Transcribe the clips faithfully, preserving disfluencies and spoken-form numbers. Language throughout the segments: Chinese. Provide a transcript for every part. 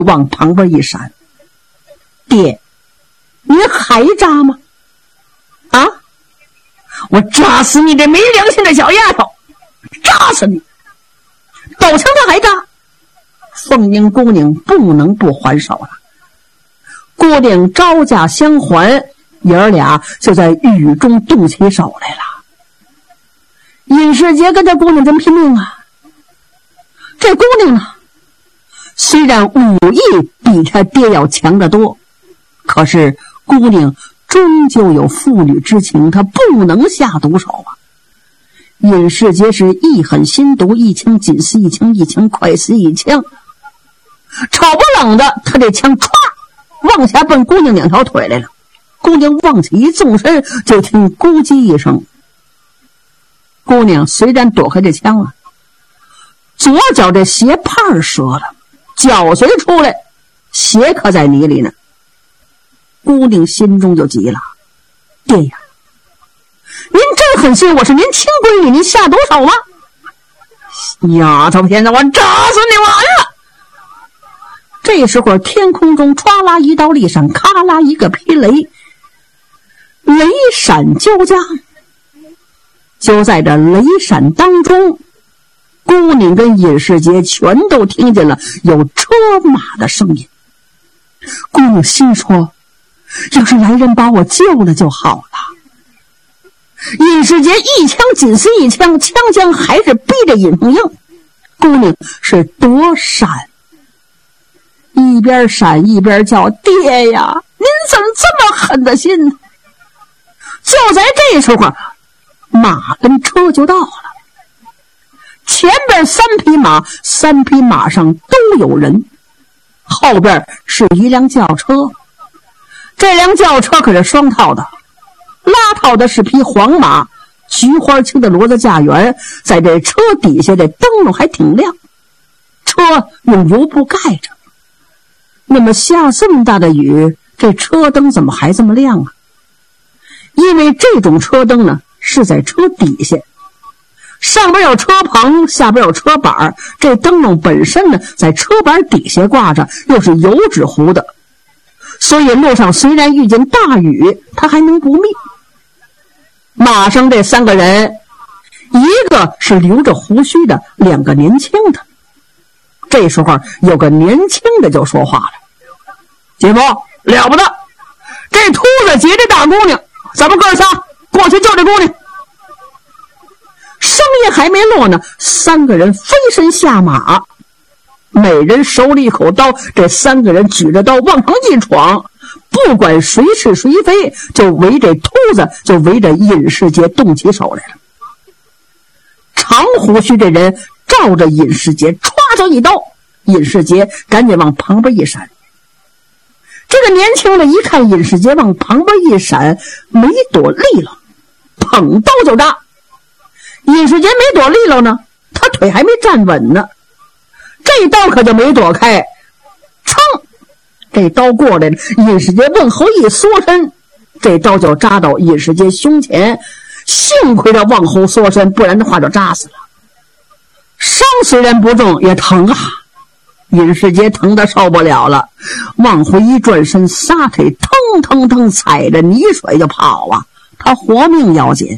往旁边一闪，爹，你还扎吗？啊，我扎死你这没良心的小丫头，扎死你！斗枪他还扎，凤英姑娘不能不还手了。姑娘招架相还，爷儿俩就在雨中动起手来了。尹世杰跟这姑娘真拼命啊！这姑娘呢，虽然武艺比他爹要强得多，可是姑娘终究有父女之情，她不能下毒手啊。尹世杰是一狠心毒，一枪紧似一枪，一枪快似一枪，吵不冷的，他这枪歘往下奔姑娘两条腿来了。姑娘往起一纵身，就听咕叽一声，姑娘虽然躲开这枪了，左脚这鞋帕折了，脚随出来，鞋可在泥里呢。姑娘心中就急了，爹呀，您真狠心，我是您亲闺女，您下毒手吗？丫头片子，我扎死你完了！这时候天空中唰啦一道利闪，咔啦一个霹雷，雷闪交加。就在这雷闪当中，姑娘跟尹世杰全都听见了有车马的声音。姑娘心说，要是来人把我救了就好了。尹世杰一枪紧似一枪，枪将还是逼着尹凤英，姑娘是躲闪，一边闪一边叫，爹呀，您怎么这么狠的心呢？就在这时候，马跟车就到了，前边三匹马，三匹马上都有人，后边是一辆轿车，这辆轿车可是双套的，拉套的是匹黄马，菊花青的骡子驾辕，在这车底下的灯笼还挺亮，车用油布盖着。那么下这么大的雨，这车灯怎么还这么亮啊？因为这种车灯呢是在车底下，上边有车棚，下边有车板，这灯笼本身呢在车板底下挂着，又是油纸糊的，所以路上虽然遇见大雨，它还能不灭。马上这三个人，一个是留着胡须的，两个年轻的。这时候有个年轻的就说话了，姐夫了不得，这秃子劫这大姑娘，咱们哥仨过去救这姑娘。声音还没落呢，三个人飞身下马，每人手里一口刀，这三个人举着刀往上一闯，不管谁是谁非，就围着秃子，就围着尹世杰动起手来了。长胡须这人照着尹世杰歘就一刀，尹世杰赶紧往旁边一闪。这个年轻的一看尹世杰往旁边一闪，没躲利落，捧刀就扎。尹世杰没躲利落呢，他腿还没站稳呢，这刀可就没躲开，噌，这刀过来了，尹世杰往后一缩身，这刀就扎到尹世杰胸前，幸亏他往后缩身，不然的话就扎死了。伤虽然不重，也疼啊。尹世杰疼得受不了了，往回一转身，撒腿腾腾腾踩着泥水就跑啊，他活命要紧。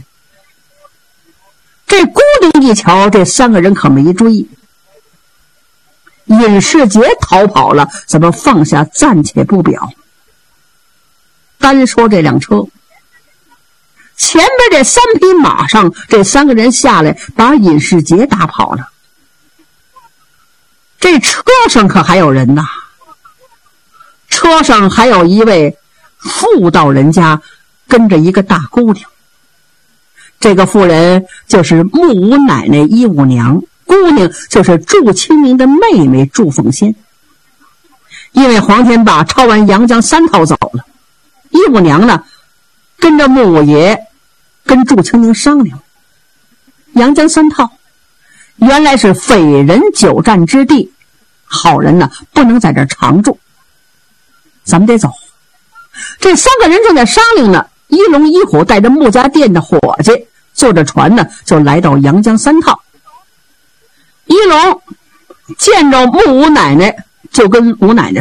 这姑娘一瞧，这三个人可没追，尹世杰逃跑了，咱们放下暂且不表。单说这辆车，前边这三匹马上，这三个人下来把尹世杰打跑了。这车上可还有人呐，车上还有一位妇道人家，跟着一个大姑娘。这个妇人就是穆五奶奶一五娘，姑娘就是祝清明的妹妹祝凤仙。因为黄天霸抄完杨江三套走了，一五娘呢跟着穆五爷跟祝清明商量，杨江三套原来是匪人久战之地，好人呢不能在这儿常住，咱们得走。这三个人正在商量呢，一龙一虎带着穆家店的伙计坐着船呢，就来到阳江三套。一龙见着穆五奶奶，就跟吴奶奶